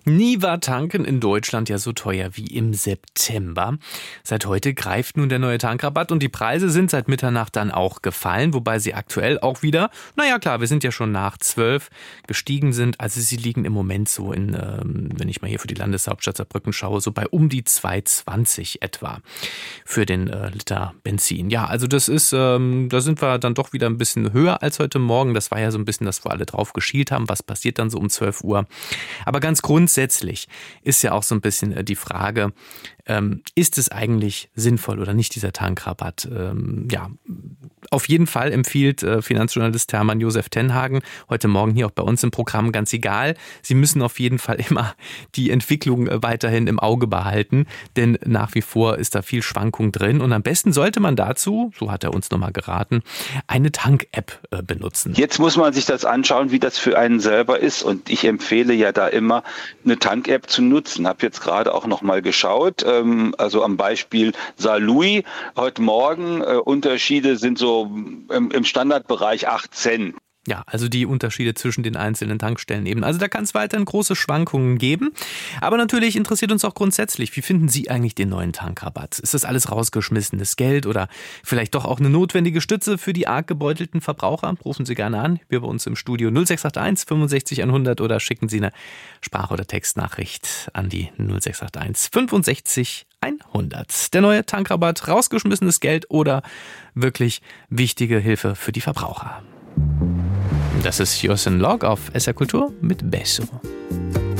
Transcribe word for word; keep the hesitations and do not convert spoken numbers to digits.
Nie war Tanken in Deutschland ja so teuer wie im September. Seit heute greift nun der neue Tankrabatt und die Preise sind seit Mitternacht dann auch gefallen, wobei sie aktuell auch wieder, naja klar, wir sind ja schon nach zwölf, gestiegen sind. Also sie liegen im Moment so in, ähm, wenn ich mal hier für die Landeshauptstadt Saarbrücken schaue, so bei um die zwei zwanzig etwa für den äh, Liter Benzin. Ja, also das ist, ähm, da sind wir dann doch wieder ein bisschen höher als heute Morgen. Das war ja so ein bisschen, dass wir alle drauf geschielt haben, was passiert dann so um zwölf Uhr. Aber ganz grundsätzlich Grundsätzlich ist ja auch so ein bisschen die Frage, ähm, ist es eigentlich sinnvoll oder nicht, dieser Tankrabatt? Ähm, ja, auf jeden Fall empfiehlt äh, Finanzjournalist Hermann Josef Tenhagen heute Morgen hier auch bei uns im Programm, ganz egal, Sie müssen auf jeden Fall immer die Entwicklung äh, weiterhin im Auge behalten, denn nach wie vor ist da viel Schwankung drin und am besten sollte man dazu, so hat er uns nochmal geraten, eine Tank-App äh, benutzen. Jetzt muss man sich das anschauen, wie das für einen selber ist und ich empfehle ja da immer, eine Tank-App zu nutzen. Habe jetzt gerade auch noch mal geschaut, ähm, also am Beispiel Saarlouis. Heute Morgen äh, Unterschiede sind so im, im Standardbereich acht Cent. Ja, also die Unterschiede zwischen den einzelnen Tankstellen eben. Also da kann es weiterhin große Schwankungen geben. Aber natürlich interessiert uns auch grundsätzlich, wie finden Sie eigentlich den neuen Tankrabatt? Ist das alles rausgeschmissenes Geld oder vielleicht doch auch eine notwendige Stütze für die arg gebeutelten Verbraucher? Rufen Sie gerne an, wir bei uns im Studio null sechs acht eins fünfundsechzig hundert oder schicken Sie eine Sprach- oder Textnachricht an die null sechs acht eins fünfundsechzig hundert. Der neue Tankrabatt, rausgeschmissenes Geld oder wirklich wichtige Hilfe für die Verbraucher? Das ist Jocelyn Log auf S R Kultur mit Besso.